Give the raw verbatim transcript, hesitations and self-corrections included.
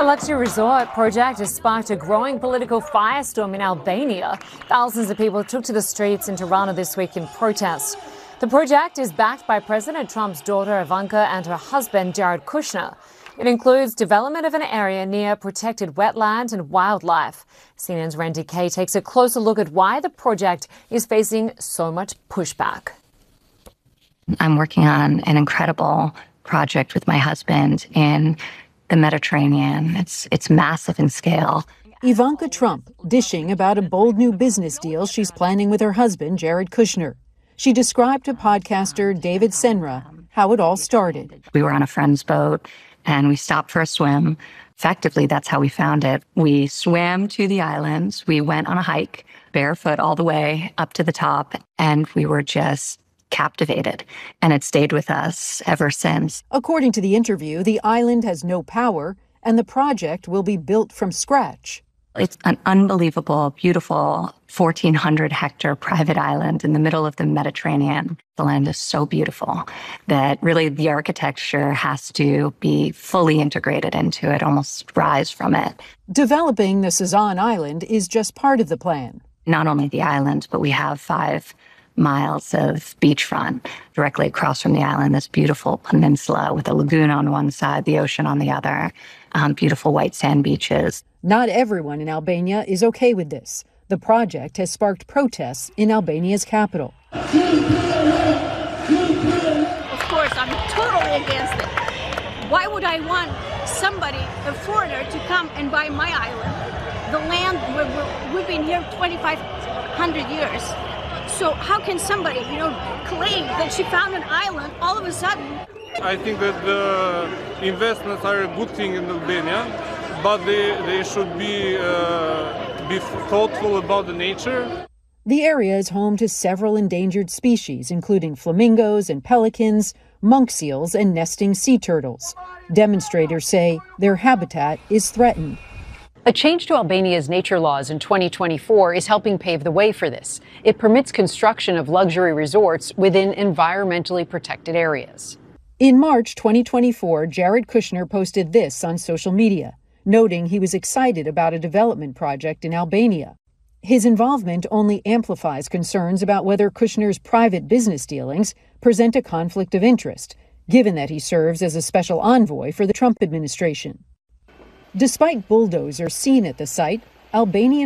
luxury resort project has sparked a growing political firestorm in Albania. Thousands of people took to the streets in Tirana this week in protest. The project is backed by President Trump's daughter Ivanka and her husband Jared Kushner. It includes development of an area near protected wetland and wildlife. C N N's Randy Kay takes a closer look at why the project is facing so much pushback. I'm working on an incredible project with my husband in the Mediterranean. It's it's massive in scale. Ivanka Trump dishing about a bold new business deal she's planning with her husband, Jared Kushner. She described to podcaster David Senra how it all started. We were on a friend's boat and we stopped for a swim. Effectively, that's how we found it. We swam to the islands. We went on a hike, barefoot all the way up to the top, and we were just captivated, and it stayed with us ever since. According to the interview, the island has no power, and the project will be built from scratch. It's an unbelievable, beautiful fourteen hundred hectare private island in the middle of the Mediterranean. The land is so beautiful that really the architecture has to be fully integrated into it, almost rise from it. Developing the Sazan Island is just part of the plan. Not only the island, but we have five miles of beachfront directly across from the island, this beautiful peninsula with a lagoon on one side, the ocean on the other, um, beautiful white sand beaches. Not everyone in Albania is okay with this. The project has sparked protests in Albania's capital. Of course, I'm totally against it. Why would I want somebody, a foreigner, to come and buy my island? The land, we're, we've been here twenty-five hundred years. So how can somebody, you know, claim that she found an island all of a sudden? I think that the investments are a good thing in Albania, but they, they should be, uh, be thoughtful about the nature. The area is home to several endangered species, including flamingos and pelicans, monk seals, and nesting sea turtles. Demonstrators say their habitat is threatened. A change to Albania's nature laws in twenty twenty-four is helping pave the way for this. It permits construction of luxury resorts within environmentally protected areas. In March twenty twenty-four, Jared Kushner posted this on social media, noting he was excited about a development project in Albania. His involvement only amplifies concerns about whether Kushner's private business dealings present a conflict of interest, given that he serves as a special envoy for the Trump administration. Despite bulldozers seen at the site, Albanian